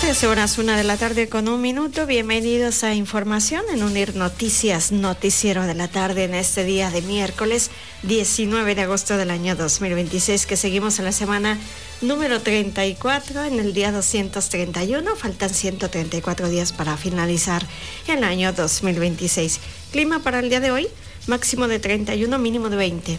Horas 1 con 1 minuto. Bienvenidos a Información en UNIR Noticias, noticiero de la tarde en este día de miércoles 19 de agosto del año 2026, que seguimos en la semana número 34, en el día 231. Faltan 134 días para finalizar el año 2026. Clima para el día de hoy, máximo de 31, mínimo de 20.